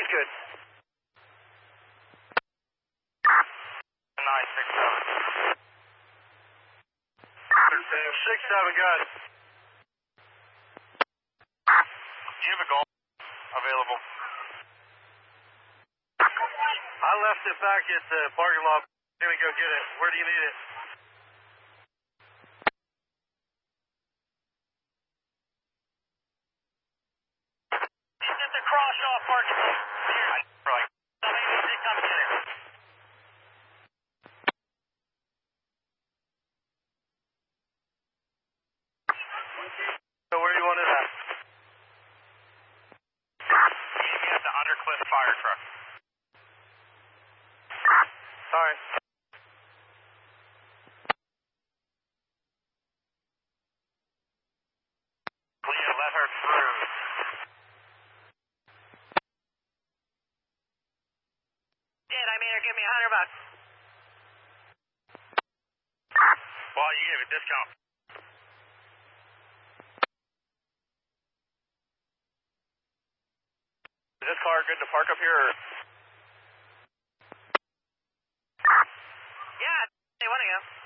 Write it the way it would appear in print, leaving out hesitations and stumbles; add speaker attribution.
Speaker 1: good.
Speaker 2: 967.
Speaker 1: 6-7, good.
Speaker 2: Do you have a golf available?
Speaker 1: I left it back at the parking lot. I'm going to go get it. Where do you need it?
Speaker 2: He's at the cross-off parking lot. Right. Somebody needs to come get it.
Speaker 1: So where do you want it at?
Speaker 2: Meet me at the Undercliff fire truck.
Speaker 1: All right.
Speaker 2: Leah, let her through.
Speaker 3: I made her give me $100.
Speaker 2: Well, you gave a discount. Is this car good to park up here? Or?
Speaker 3: Yeah, they want to go.